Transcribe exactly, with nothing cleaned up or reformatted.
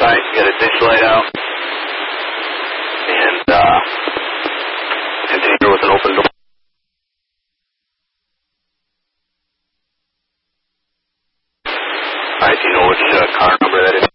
side, you got a ditch light out, and uh, container with an open door. Alright, do you know which uh, car number that is?